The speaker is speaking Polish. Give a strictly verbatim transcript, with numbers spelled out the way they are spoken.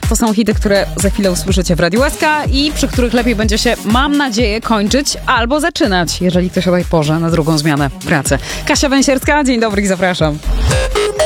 To są hity, które za chwilę usłyszycie w Radiu S K i przy których lepiej będzie się, mam nadzieję, kończyć albo zaczynać, jeżeli ktoś o tej porze na drugą zmianę pracy. Kasia Węsierska, dzień dobry i zapraszam.